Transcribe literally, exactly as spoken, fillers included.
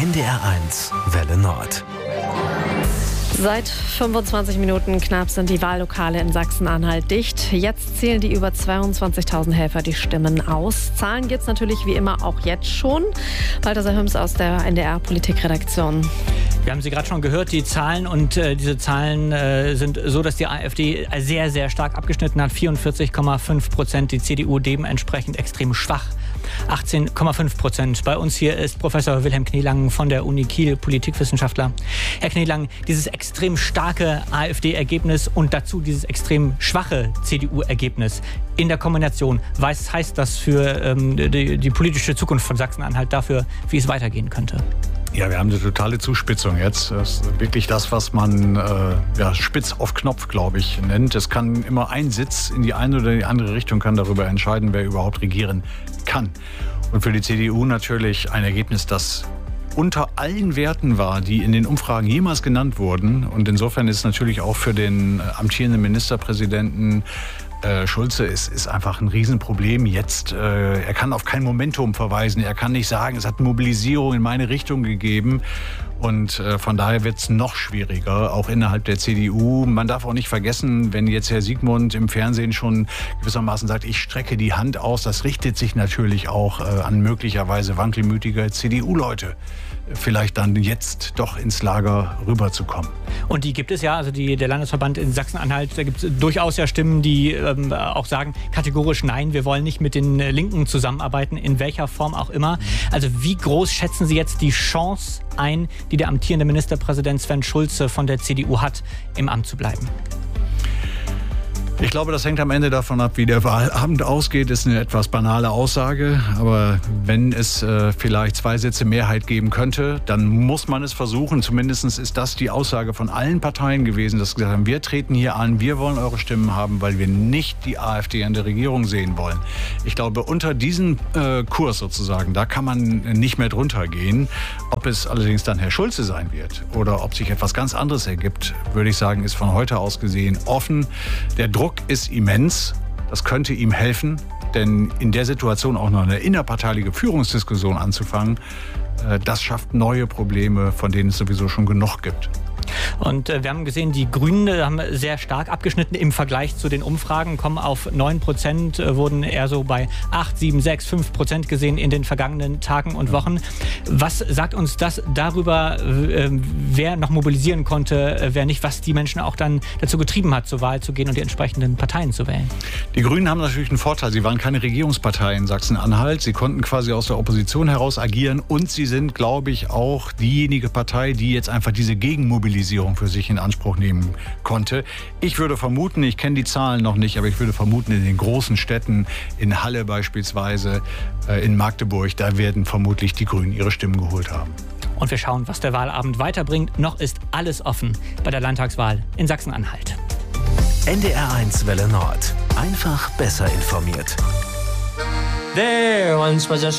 N D R eins Welle Nord. Seit fünfundzwanzig Minuten knapp sind die Wahllokale in Sachsen-Anhalt dicht. Jetzt zählen die über zweiundzwanzigtausend Helfer die Stimmen aus. Zahlen gibt es natürlich wie immer auch jetzt schon. Balthasar Hüms aus der N D R-Politikredaktion. Wir haben sie gerade schon gehört, die Zahlen. Und äh, diese Zahlen äh, sind so, dass die AfD sehr, sehr stark abgeschnitten hat. vierundvierzig Komma fünf Prozent. Die C D U dementsprechend extrem schwach. achtzehn Komma fünf Prozent. Bei uns hier ist Professor Wilhelm Knielangen von der Uni Kiel, Politikwissenschaftler. Herr Knielangen, dieses extrem starke AfD-Ergebnis und dazu dieses extrem schwache C D U-Ergebnis in der Kombination, was heißt das für ähm, die, die politische Zukunft von Sachsen-Anhalt, dafür, wie es weitergehen könnte? Ja, wir haben eine totale Zuspitzung jetzt. Das ist wirklich das, was man äh, ja, spitz auf Knopf, glaube ich, nennt. Es kann immer ein Sitz in die eine oder die andere Richtung kann darüber entscheiden, wer überhaupt regieren kann. Und für die C D U natürlich ein Ergebnis, das unter allen Werten war, die in den Umfragen jemals genannt wurden. Und insofern ist es natürlich auch für den amtierenden Ministerpräsidenten Äh, Schulze ist, ist einfach ein Riesenproblem jetzt. Äh, er kann auf kein Momentum verweisen. Er kann nicht sagen, es hat Mobilisierung in meine Richtung gegeben. Und äh, von daher wird es noch schwieriger, auch innerhalb der C D U. Man darf auch nicht vergessen, wenn jetzt Herr Siegmund im Fernsehen schon gewissermaßen sagt, ich strecke die Hand aus, das richtet sich natürlich auch äh, an möglicherweise wankelmütige C D U-Leute. Vielleicht dann jetzt doch ins Lager rüberzukommen. Und die gibt es ja, also die, der Landesverband in Sachsen-Anhalt, da gibt es durchaus ja Stimmen, die ähm, auch sagen, kategorisch nein, wir wollen nicht mit den Linken zusammenarbeiten, in welcher Form auch immer. Also wie groß schätzen Sie jetzt die Chance ein, die der amtierende Ministerpräsident Sven Schulze von der C D U hat, im Amt zu bleiben? Ich glaube, das hängt am Ende davon ab, wie der Wahlabend ausgeht. Das ist eine etwas banale Aussage. Aber wenn es äh, vielleicht zwei Sitze Mehrheit geben könnte, dann muss man es versuchen. Zumindest ist das die Aussage von allen Parteien gewesen, dass sie gesagt haben, wir treten hier an, wir wollen eure Stimmen haben, weil wir nicht die AfD an der Regierung sehen wollen. Ich glaube, unter diesem äh, Kurs sozusagen, da kann man nicht mehr drunter gehen. Ob es allerdings dann Herr Schulze sein wird oder ob sich etwas ganz anderes ergibt, würde ich sagen, ist von heute aus gesehen offen. Der Druck ist immens. Das könnte ihm helfen, denn in der Situation auch noch eine innerparteiliche Führungsdiskussion anzufangen, das schafft neue Probleme, von denen es sowieso schon genug gibt. Und äh, wir haben gesehen, die Grünen haben sehr stark abgeschnitten im Vergleich zu den Umfragen, kommen auf neun Prozent, äh, wurden eher so bei acht, sieben, sechs, fünf Prozent gesehen in den vergangenen Tagen und Wochen. Was sagt uns das darüber, äh, wer noch mobilisieren konnte, äh, wer nicht, was die Menschen auch dann dazu getrieben hat, zur Wahl zu gehen und die entsprechenden Parteien zu wählen? Die Grünen haben natürlich einen Vorteil. Sie waren keine Regierungspartei in Sachsen-Anhalt. Sie konnten quasi aus der Opposition heraus agieren und sie sind, glaube ich, auch diejenige Partei, die jetzt einfach diese Gegenmobilisierung für sich in Anspruch nehmen konnte. Ich würde vermuten, ich kenne die Zahlen noch nicht, aber ich würde vermuten, in den großen Städten, in Halle beispielsweise, in Magdeburg, da werden vermutlich die Grünen ihre Stimmen geholt haben. Und wir schauen, was der Wahlabend weiterbringt. Noch ist alles offen bei der Landtagswahl in Sachsen-Anhalt. N D R eins Welle Nord. Einfach besser informiert. There once was a